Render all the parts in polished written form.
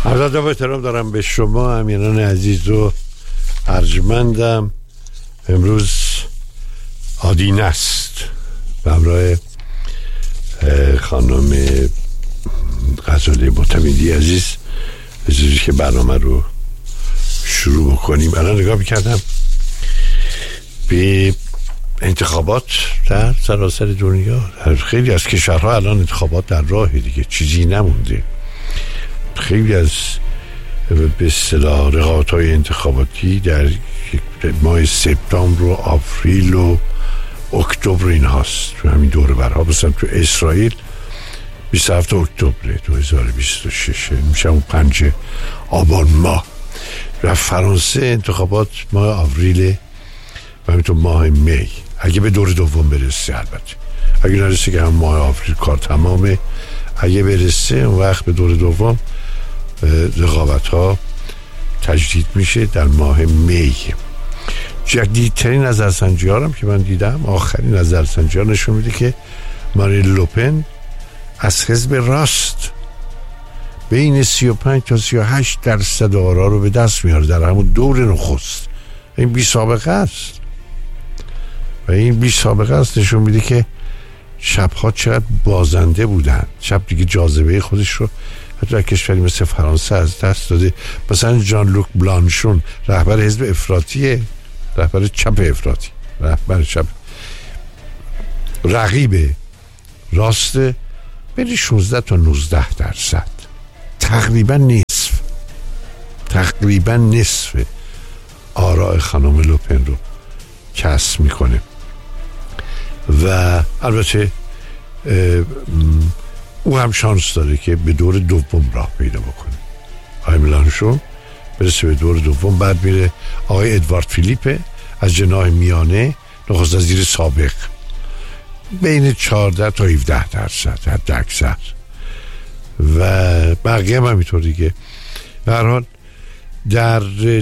عرض و احترام دارم به شما امیران عزیز و ارجمندم. امروز آدین است به همراه خانم غزاله معتمدی عزیز بذارید که برنامه رو شروع بکنیم. الان نگاه میکردم به انتخابات در سراسر دنیا، در خیلی از کشورها الان انتخابات در راهه دیگه، چیزی نمونده. خیلی از به اصطلاح رقابت‌های انتخاباتی در ماه سپتامبر و آوریل و اکتبر این هاست، تو همین دوره برها. مثلا تو اسرائیل 27 اکتبر 2026 میشه اون 5 آبان ماه. و فرانسه انتخابات ماه آوریل و همینطور ماه می، اگه به دور دوم برسه. البته اگه نرسه که هم ماه آوریل کار تمامه، اگه برسه اون وقت به دور دوم رقابت ها تجدید میشه در ماه می. جدیدترین نظرسنجی ها هم که من دیدم، آخرین نظرسنجی ها نشون میده که مارین لوپن از حزب راست بین 35 تا 38% آرا رو به دست میاره در همون دور نخست. این بی سابقه است و این بی سابقه است، نشون میده که شبها چقدر بازنده بودن. شب دیگه جاذبه خودش رو حتی در کشوری مثل فرانسه از دست داده. مثلا ژان لوک بلانشون رهبر حزب افراطیه، رهبر چپ افراطی، رهبر چپ رقیب راست بین 16 تا 19%، تقریبا نصف آراء خانم لوپن رو کسب میکنه. و البته او هم شانس داره که به دور دوم راه پیدا بکنه. آقای ملانشون برسه به دور دوم، بعد میره آقای ادوارد فیلیپ از جناح میانه، نخست وزیر سابق، بین 14 تا 17% حد اکثر، و بقیه هم همینطور دیگه. به هر حال در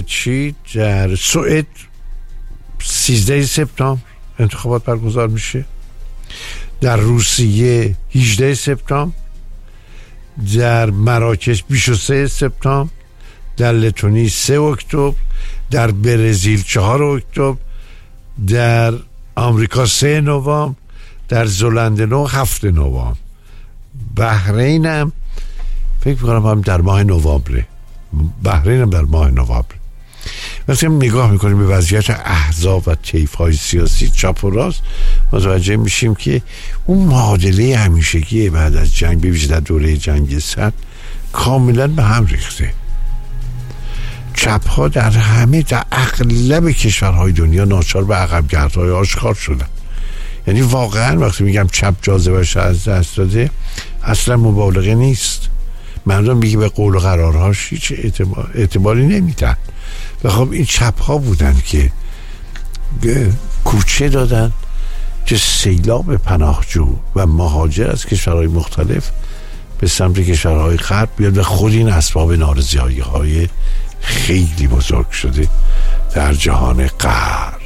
سوئد 13 سپتامبر انتخابات برگزار میشه، در روسیه 18 سپتامبر، در مراکش 23 سپتامبر، در لتونی 3 اکتبر، در برزیل 4 اکتبر، در آمریکا 3 نوامبر، در زلندنو 7 نوامبر. بحرین هم فکر میکنم هم در ماه نوامبره. بحرین هم در ماه نوامبر. مثلا نگاه میکنیم به وضعیت احزاب و طیف‌های سیاسی چپ و راست، متوجه میشیم که اون معادله همیشگی بعد از جنگ، به ویژه در دوره جنگ سرد، کاملا به هم ریخته. چپ‌ها در اغلب کشورهای دنیا ناچار به عقب‌گردهای آشکار شدن. یعنی واقعا وقتی میگم چپ جاذبه‌اش از دست داده، اصلا مبالغه نیست. مردم میگه به قول و قرارهاش هیچ اعتباری نمیدن. و خب این چپ ها بودن که کوچه دادن که سیلاب پناهجو و مهاجر از کشورهای مختلف به سمت کشورهای غرب بیاد و خود این اسباب نارضایی‌های خیلی بزرگ شده در جهان غرب.